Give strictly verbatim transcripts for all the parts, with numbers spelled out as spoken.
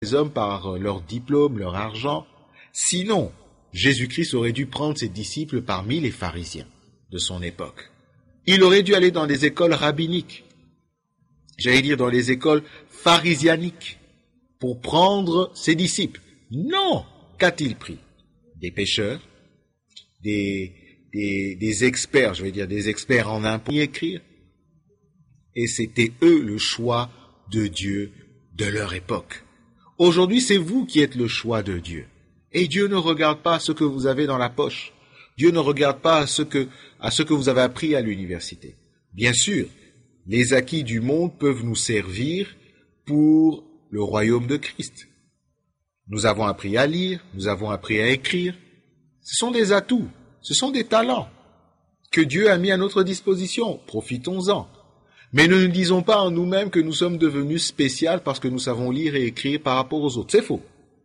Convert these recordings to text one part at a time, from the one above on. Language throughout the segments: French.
les hommes par leur diplôme, leur argent. Sinon, Jésus-Christ aurait dû prendre ses disciples parmi les pharisiens de son époque. Il aurait dû aller dans des écoles rabbiniques, j'allais dire dans les écoles pharisianiques, pour prendre ses disciples. Non! Qu'a-t-il pris? Des pécheurs, des, des, des experts, je vais dire des experts en impôts, y écrire. Et c'était eux le choix de Dieu de leur époque. Aujourd'hui, c'est vous qui êtes le choix de Dieu. Et Dieu ne regarde pas ce que vous avez dans la poche. Dieu ne regarde pas à ce que, à ce que vous avez appris à l'université. Bien sûr, les acquis du monde peuvent nous servir pour le royaume de Christ. Nous avons appris à lire, nous avons appris à écrire. Ce sont des atouts, ce sont des talents que Dieu a mis à notre disposition. Profitons-en. Mais ne nous disons pas en nous-mêmes que nous sommes devenus spéciaux parce que nous savons lire et écrire par rapport aux autres. C'est faux.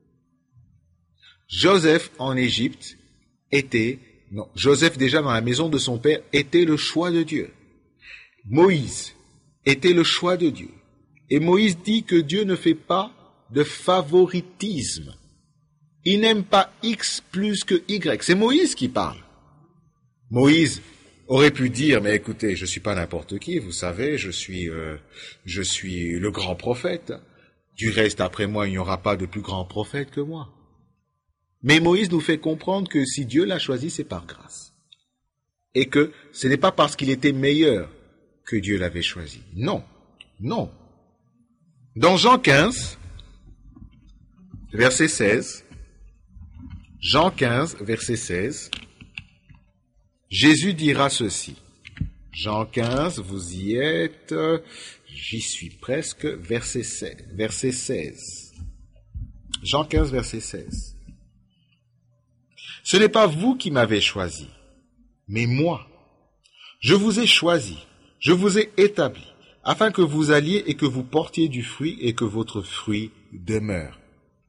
Joseph en Égypte était, non, Joseph déjà dans la maison de son père était le choix de Dieu. Moïse était le choix de Dieu. Et Moïse dit que Dieu ne fait pas de favoritisme. Il n'aime pas X plus que Y. C'est Moïse qui parle. Moïse aurait pu dire, mais écoutez, je suis pas n'importe qui, vous savez, je suis, euh, je suis le grand prophète. Du reste, après moi, il n'y aura pas de plus grand prophète que moi. Mais Moïse nous fait comprendre que si Dieu l'a choisi, c'est par grâce. Et que ce n'est pas parce qu'il était meilleur que Dieu l'avait choisi. Non, non. Dans Jean quinze, verset seize, Jean quinze, verset seize, Jésus dira ceci. Jean quinze, vous y êtes, j'y suis presque, verset seize. Verset seize. Jean quinze, verset seize. Ce n'est pas vous qui m'avez choisi, mais moi. Je vous ai choisi, je vous ai établi, afin que vous alliez et que vous portiez du fruit et que votre fruit demeure.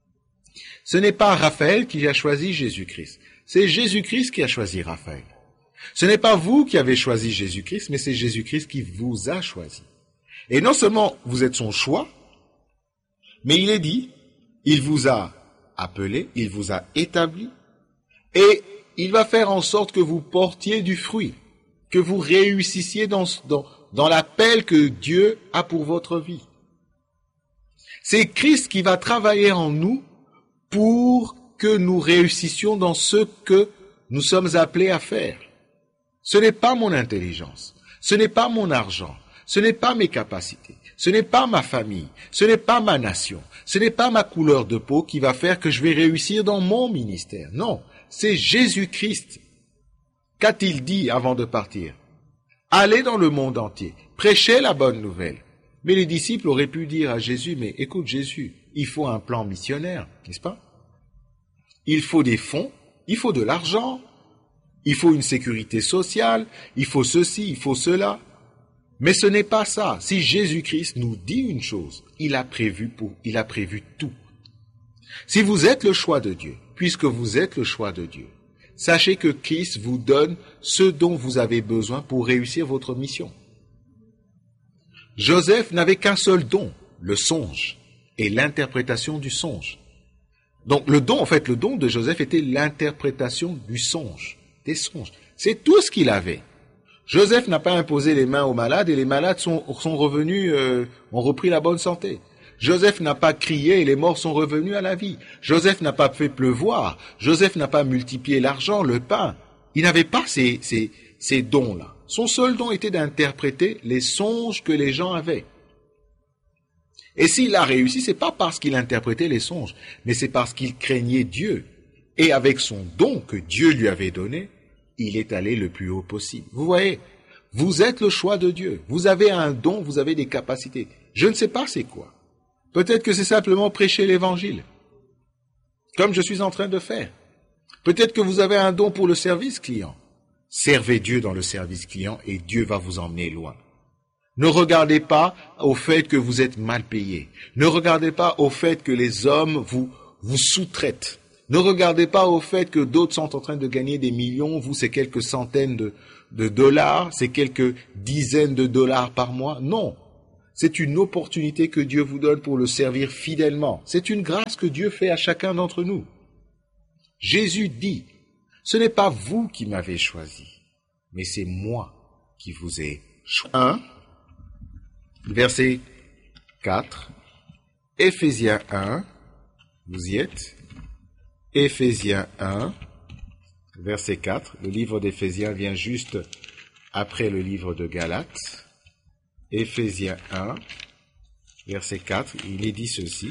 Ce n'est pas Raphaël qui a choisi Jésus-Christ, c'est Jésus-Christ qui a choisi Raphaël. Ce n'est pas vous qui avez choisi Jésus-Christ, mais c'est Jésus-Christ qui vous a choisi. Et non seulement vous êtes son choix, mais il est dit, il vous a appelé, il vous a établi, et il va faire en sorte que vous portiez du fruit, que vous réussissiez dans, dans, dans l'appel que Dieu a pour votre vie. C'est Christ qui va travailler en nous pour que nous réussissions dans ce que nous sommes appelés à faire. Ce n'est pas mon intelligence, ce n'est pas mon argent, ce n'est pas mes capacités, ce n'est pas ma famille, ce n'est pas ma nation, ce n'est pas ma couleur de peau qui va faire que je vais réussir dans mon ministère. Non, c'est Jésus-Christ. Qu'a-t-il dit avant de partir? Allez dans le monde entier, prêchez la bonne nouvelle. Mais les disciples auraient pu dire à Jésus, mais écoute Jésus, il faut un plan missionnaire, n'est-ce pas? Il faut des fonds, il faut de l'argent, il faut une sécurité sociale, il faut ceci, il faut cela. Mais ce n'est pas ça. Si Jésus-Christ nous dit une chose, il a prévu pour, il a prévu tout. Si vous êtes le choix de Dieu, puisque vous êtes le choix de Dieu, sachez que Christ vous donne ce dont vous avez besoin pour réussir votre mission. Joseph n'avait qu'un seul don, le songe et l'interprétation du songe. Donc le don, en fait, le don de Joseph était l'interprétation du songe, des songes. C'est tout ce qu'il avait. Joseph n'a pas imposé les mains aux malades et les malades sont, sont revenus, euh, ont repris la bonne santé. Joseph n'a pas crié et les morts sont revenus à la vie. Joseph n'a pas fait pleuvoir. Joseph n'a pas multiplié l'argent, le pain. Il n'avait pas ces, ces, ces dons-là. Son seul don était d'interpréter les songes que les gens avaient. Et s'il a réussi, c'est pas parce qu'il interprétait les songes, mais c'est parce qu'il craignait Dieu. Et avec son don que Dieu lui avait donné, il est allé le plus haut possible. Vous voyez, vous êtes le choix de Dieu. Vous avez un don, vous avez des capacités. Je ne sais pas c'est quoi. Peut-être que c'est simplement prêcher l'évangile, comme je suis en train de faire. Peut-être que vous avez un don pour le service client. Servez Dieu dans le service client et Dieu va vous emmener loin. Ne regardez pas au fait que vous êtes mal payé. Ne regardez pas au fait que les hommes vous, vous sous-traitent. Ne regardez pas au fait que d'autres sont en train de gagner des millions. Vous, c'est quelques centaines de, de dollars, c'est quelques dizaines de dollars par mois. Non. C'est une opportunité que Dieu vous donne pour le servir fidèlement. C'est une grâce que Dieu fait à chacun d'entre nous. Jésus dit, ce n'est pas vous qui m'avez choisi, mais c'est moi qui vous ai choisi. un, verset quatre, Éphésiens un, vous y êtes, Éphésiens un, verset quatre, le livre d'Éphésiens vient juste après le livre de Galates. Éphésiens un, verset quatre, il est dit ceci.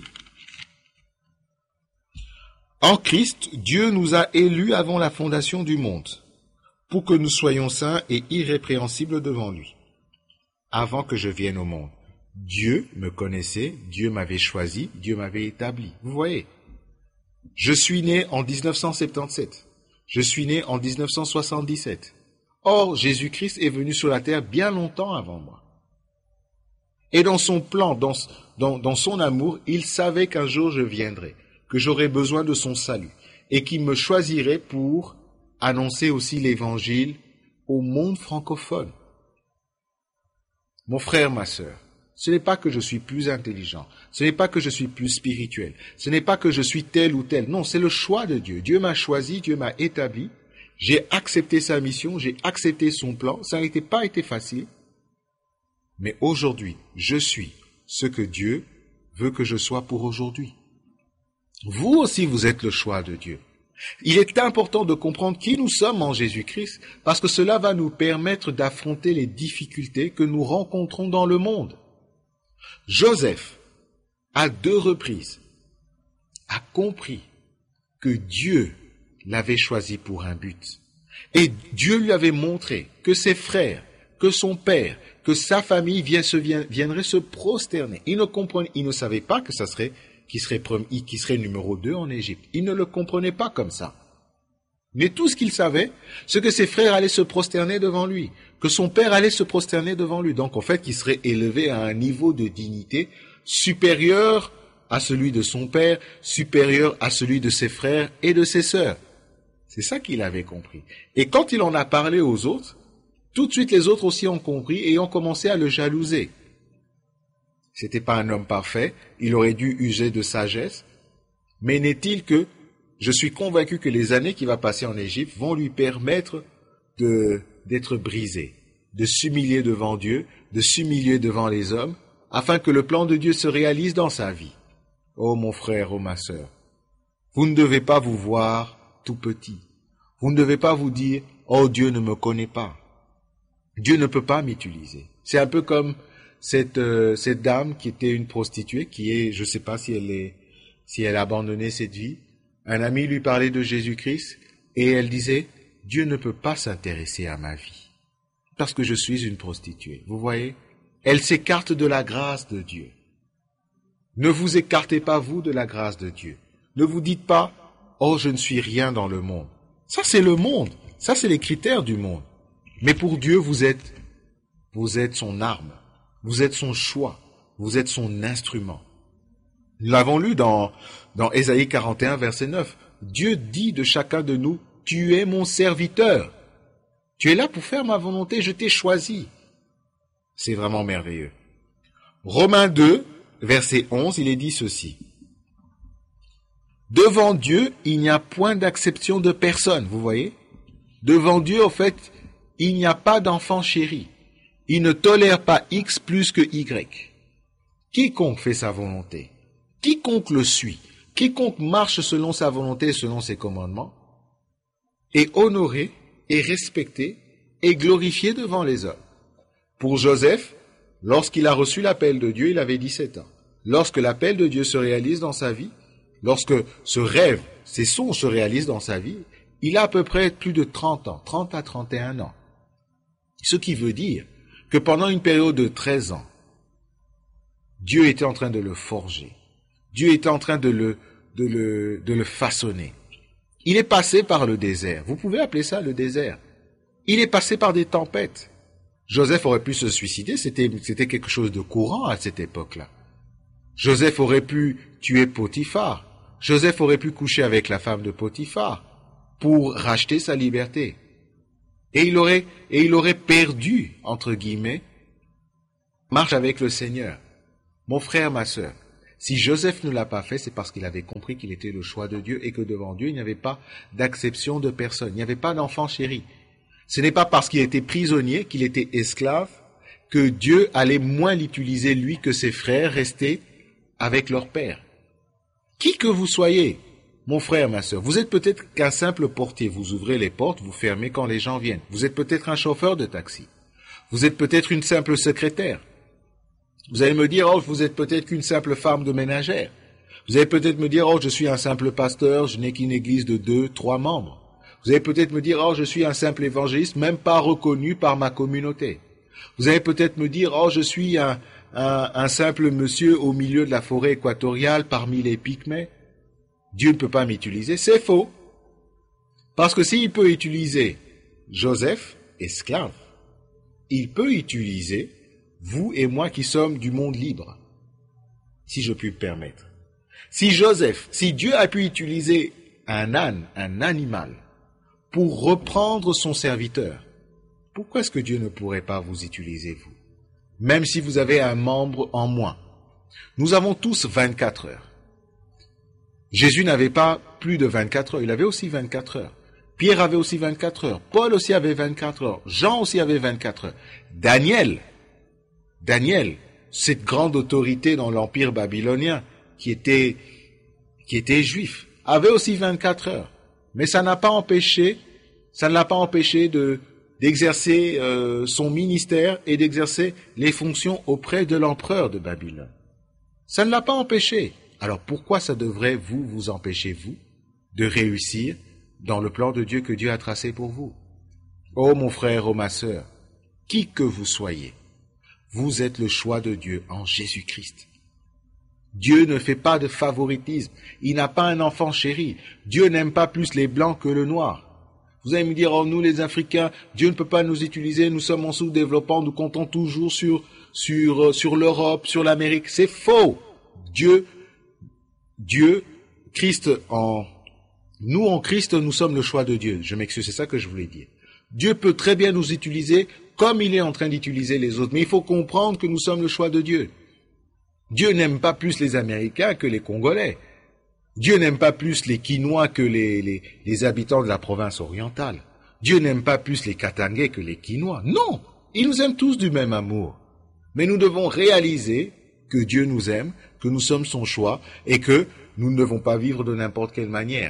En Christ, Dieu nous a élus avant la fondation du monde, pour que nous soyons saints et irrépréhensibles devant lui, avant que je vienne au monde. Dieu me connaissait, Dieu m'avait choisi, Dieu m'avait établi. Vous voyez, je suis né en dix-neuf cent soixante-dix-sept, je suis né en dix-neuf cent soixante-dix-sept. Or, Jésus-Christ est venu sur la terre bien longtemps avant moi. Et dans son plan, dans, dans, dans son amour, il savait qu'un jour je viendrais, que j'aurais besoin de son salut, et qu'il me choisirait pour annoncer aussi l'évangile au monde francophone. Mon frère, ma sœur, ce n'est pas que je suis plus intelligent, ce n'est pas que je suis plus spirituel, ce n'est pas que je suis tel ou tel, non, c'est le choix de Dieu. Dieu m'a choisi, Dieu m'a établi, j'ai accepté sa mission, j'ai accepté son plan, ça n'a pas été facile, mais aujourd'hui, je suis ce que Dieu veut que je sois pour aujourd'hui. Vous aussi, vous êtes le choix de Dieu. Il est important de comprendre qui nous sommes en Jésus-Christ, parce que cela va nous permettre d'affronter les difficultés que nous rencontrons dans le monde. Joseph, à deux reprises, a compris que Dieu l'avait choisi pour un but. Et Dieu lui avait montré que ses frères, que son père, que sa famille vient, se, vient, viendrait se prosterner. Il ne comprenait, il ne savait pas que ça serait qui serait, qui serait numéro deux en Égypte. Il ne le comprenait pas comme ça. Mais tout ce qu'il savait, c'est que ses frères allaient se prosterner devant lui, que son père allait se prosterner devant lui. Donc en fait, il serait élevé à un niveau de dignité supérieur à celui de son père, supérieur à celui de ses frères et de ses sœurs. C'est ça qu'il avait compris. Et quand il en a parlé aux autres, tout de suite les autres aussi ont compris et ont commencé à le jalouser. C'était pas un homme parfait, il aurait dû user de sagesse, mais n'est-il que, je suis convaincu que les années qu'il va passer en Égypte vont lui permettre de, d'être brisé, de s'humilier devant Dieu, de s'humilier devant les hommes, afin que le plan de Dieu se réalise dans sa vie. Oh mon frère, oh ma sœur, vous ne devez pas vous voir tout petit. Vous ne devez pas vous dire, oh Dieu ne me connaît pas. Dieu ne peut pas m'utiliser. C'est un peu comme cette, euh, cette dame qui était une prostituée, qui est, je ne sais pas si elle est, si elle a abandonné cette vie. Un ami lui parlait de Jésus-Christ et elle disait, Dieu ne peut pas s'intéresser à ma vie parce que je suis une prostituée. Vous voyez? Elle s'écarte de la grâce de Dieu. Ne vous écartez pas, vous, de la grâce de Dieu. Ne vous dites pas, oh, je ne suis rien dans le monde. Ça, c'est le monde. Ça, c'est les critères du monde. Mais pour Dieu, vous êtes, vous êtes son arme. Vous êtes son choix. Vous êtes son instrument. Nous l'avons lu dans, dans Ésaïe quarante et un, verset neuf. Dieu dit de chacun de nous, tu es mon serviteur. Tu es là pour faire ma volonté, je t'ai choisi. C'est vraiment merveilleux. Romains deux, verset onze, il est dit ceci. Devant Dieu, il n'y a point d'acception de personne, vous voyez? Devant Dieu, en fait, il n'y a pas d'enfant chéri. Il ne tolère pas X plus que Y. Quiconque fait sa volonté, quiconque le suit, quiconque marche selon sa volonté et selon ses commandements, est honoré, est respecté, et glorifié devant les hommes. Pour Joseph, lorsqu'il a reçu l'appel de Dieu, il avait dix-sept ans. Lorsque l'appel de Dieu se réalise dans sa vie, lorsque ce rêve, ces sons se réalisent dans sa vie, il a à peu près plus de trente ans, trente à trente et un ans. Ce qui veut dire que pendant une période de treize ans, Dieu était en train de le forger. Dieu était en train de le, de le, de le façonner. Il est passé par le désert. Vous pouvez appeler ça le désert. Il est passé par des tempêtes. Joseph aurait pu se suicider, c'était, c'était quelque chose de courant à cette époque-là. Joseph aurait pu tuer Potiphar. Joseph aurait pu coucher avec la femme de Potiphar pour racheter sa liberté. Et il aurait, et il aurait perdu, entre guillemets, Marche avec le Seigneur. Mon frère, ma sœur, si Joseph ne l'a pas fait, c'est parce qu'il avait compris qu'il était le choix de Dieu et que devant Dieu, il n'y avait pas d'acception de personne. Il n'y avait pas d'enfant chéri. Ce n'est pas parce qu'il était prisonnier, qu'il était esclave, que Dieu allait moins l'utiliser lui que ses frères restés avec leur père. Qui que vous soyez, mon frère, ma sœur, vous êtes peut-être qu'un simple portier. Vous ouvrez les portes, vous fermez quand les gens viennent. Vous êtes peut-être un chauffeur de taxi. Vous êtes peut-être une simple secrétaire. Vous allez me dire, oh, vous êtes peut-être qu'une simple femme de ménagère. Vous allez peut-être me dire, oh, je suis un simple pasteur, je n'ai qu'une église de deux, trois membres. Vous allez peut-être me dire, oh, je suis un simple évangéliste, même pas reconnu par ma communauté. Vous allez peut-être me dire, oh, je suis un, un, un simple monsieur au milieu de la forêt équatoriale parmi les Pygmées. Dieu ne peut pas m'utiliser. C'est faux. Parce que s'il peut utiliser Joseph, esclave, il peut utiliser vous et moi qui sommes du monde libre, si je puis me permettre. Si Joseph, si Dieu a pu utiliser un âne, un animal, pour reprendre son serviteur, pourquoi est-ce que Dieu ne pourrait pas vous utiliser, vous? Même si vous avez un membre en moins. Nous avons tous vingt-quatre heures. Jésus n'avait pas plus de vingt-quatre heures, il avait aussi vingt-quatre heures. Pierre avait aussi vingt-quatre heures. Paul aussi avait vingt-quatre heures. Jean aussi avait vingt-quatre heures. Daniel, Daniel, cette grande autorité dans l'empire babylonien, qui était, qui était juif, avait aussi vingt-quatre heures. Mais ça n'a pas empêché, ça ne l'a pas empêché de, d'exercer euh, son ministère et d'exercer les fonctions auprès de l'empereur de Babylone. Ça ne l'a pas empêché. Alors pourquoi ça devrait vous, vous empêcher, vous, de réussir dans le plan de Dieu que Dieu a tracé pour vous? Oh mon frère, oh ma sœur, qui que vous soyez, vous êtes le choix de Dieu en Jésus-Christ. Dieu ne fait pas de favoritisme. Il n'a pas un enfant chéri. Dieu n'aime pas plus les blancs que le noir. Vous allez me dire, oh, nous les Africains, Dieu ne peut pas nous utiliser, nous sommes en sous-développement, nous comptons toujours sur, sur, sur l'Europe, sur l'Amérique. C'est faux. Dieu, Dieu, Christ en, nous en Christ, nous sommes le choix de Dieu. Je m'excuse, c'est ça que je voulais dire. Dieu peut très bien nous utiliser comme il est en train d'utiliser les autres, mais il faut comprendre que nous sommes le choix de Dieu. Dieu n'aime pas plus les Américains que les Congolais. Dieu n'aime pas plus les Quinois que les, les, les habitants de la province orientale. Dieu n'aime pas plus les Katangais que les Quinois. Non, il nous aime tous du même amour. Mais nous devons réaliser que Dieu nous aime, que nous sommes son choix et que nous ne devons pas vivre de n'importe quelle manière.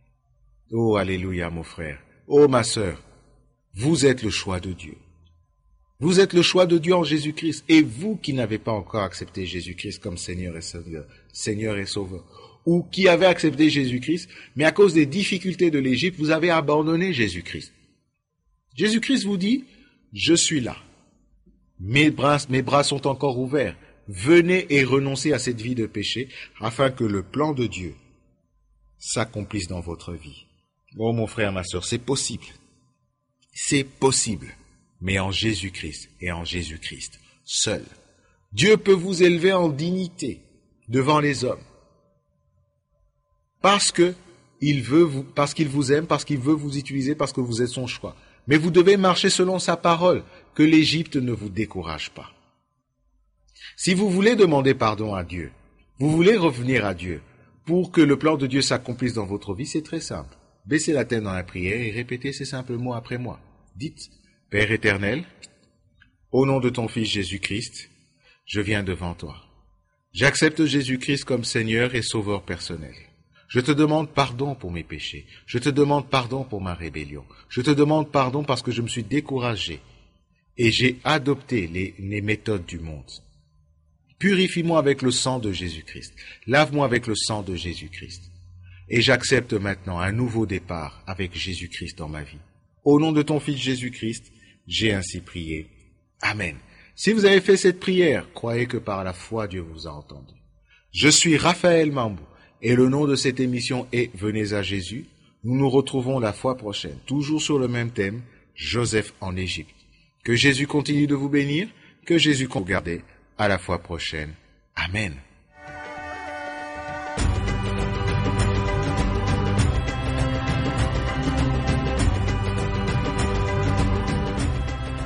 Oh, alléluia, mon frère. Oh, ma sœur, vous êtes le choix de Dieu. Vous êtes le choix de Dieu en Jésus-Christ. Et vous qui n'avez pas encore accepté Jésus-Christ comme Seigneur et Sauveur, Seigneur et Sauveur, ou qui avez accepté Jésus-Christ, mais à cause des difficultés de l'Égypte, vous avez abandonné Jésus-Christ. Jésus-Christ vous dit, je suis là. Mes bras, mes bras sont encore ouverts. Venez et renoncez à cette vie de péché, afin que le plan de Dieu s'accomplisse dans votre vie. Oh mon frère, ma sœur, c'est possible. C'est possible. Mais en Jésus-Christ et en Jésus-Christ seul. Dieu peut vous élever en dignité devant les hommes. Parce que il veut vous, parce qu'il vous aime, parce qu'il veut vous utiliser, parce que vous êtes son choix. Mais vous devez marcher selon sa parole, que l'Égypte ne vous décourage pas. Si vous voulez demander pardon à Dieu, vous voulez revenir à Dieu, pour que le plan de Dieu s'accomplisse dans votre vie, c'est très simple. Baissez la tête dans la prière et répétez ces simples mots après moi. Dites, Père éternel, au nom de ton Fils Jésus-Christ, je viens devant toi. J'accepte Jésus-Christ comme Seigneur et Sauveur personnel. Je te demande pardon pour mes péchés. Je te demande pardon pour ma rébellion. Je te demande pardon parce que je me suis découragé et j'ai adopté les, les méthodes du monde. Purifie-moi avec le sang de Jésus-Christ. Lave-moi avec le sang de Jésus-Christ. Et j'accepte maintenant un nouveau départ avec Jésus-Christ dans ma vie. Au nom de ton Fils Jésus-Christ, j'ai ainsi prié. Amen. Si vous avez fait cette prière, croyez que par la foi, Dieu vous a entendu. Je suis Raphaël Mambou et le nom de cette émission est Venez à Jésus. Nous nous retrouvons la fois prochaine, toujours sur le même thème, Joseph en Égypte. Que Jésus continue de vous bénir, que Jésus continue de vous garder. À la fois prochaine. Amen.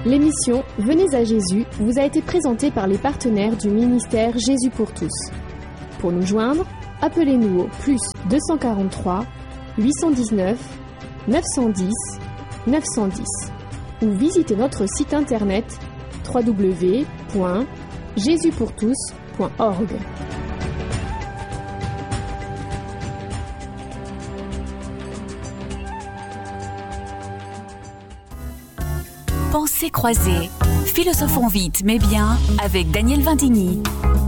L'émission Venez à Jésus vous a été présentée par les partenaires du ministère Jésus pour tous. Pour nous joindre, appelez-nous au plus deux cent quarante-trois huit cent dix-neuf neuf cent dix neuf cent dix ou visitez notre site internet w w w point jésus pour tous point org. Pensées croisées, philosophons vite mais bien avec Daniel Vindigny.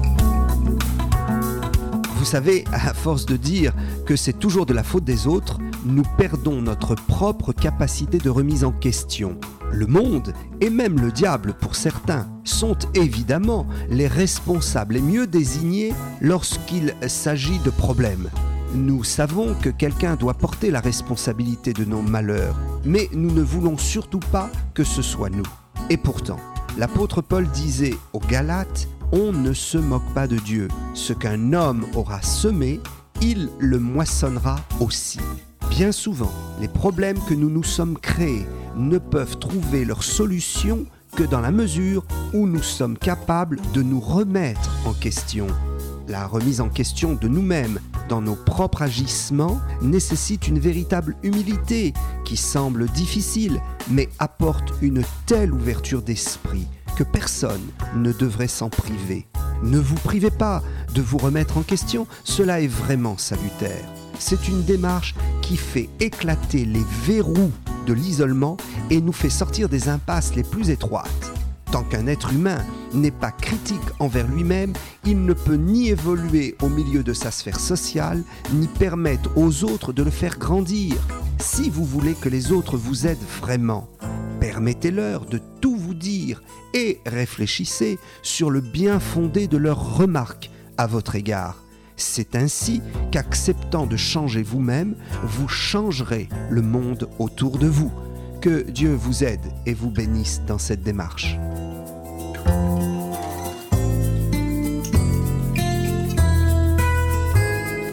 Vous savez, à force de dire que c'est toujours de la faute des autres, nous perdons notre propre capacité de remise en question. Le monde, et même le diable pour certains, sont évidemment les responsables les mieux désignés lorsqu'il s'agit de problèmes. Nous savons que quelqu'un doit porter la responsabilité de nos malheurs, mais nous ne voulons surtout pas que ce soit nous. Et pourtant, l'apôtre Paul disait aux Galates, « On ne se moque pas de Dieu. Ce qu'un homme aura semé, il le moissonnera aussi. » Bien souvent, les problèmes que nous nous sommes créés ne peuvent trouver leur solution que dans la mesure où nous sommes capables de nous remettre en question. La remise en question de nous-mêmes dans nos propres agissements nécessite une véritable humilité qui semble difficile, mais apporte une telle ouverture d'esprit que personne ne devrait s'en priver. Ne vous privez pas de vous remettre en question, cela est vraiment salutaire. C'est une démarche qui fait éclater les verrous de l'isolement et nous fait sortir des impasses les plus étroites. Tant qu'un être humain n'est pas critique envers lui-même, il ne peut ni évoluer au milieu de sa sphère sociale, ni permettre aux autres de le faire grandir. Si vous voulez que les autres vous aident vraiment, permettez-leur de tout vous dire et réfléchissez sur le bien fondé de leurs remarques à votre égard. C'est ainsi qu'acceptant de changer vous-même, vous changerez le monde autour de vous. Que Dieu vous aide et vous bénisse dans cette démarche.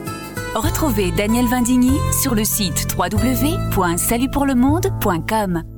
Retrouvez Daniel Vindigny sur le site w w w point salut pour le monde point com.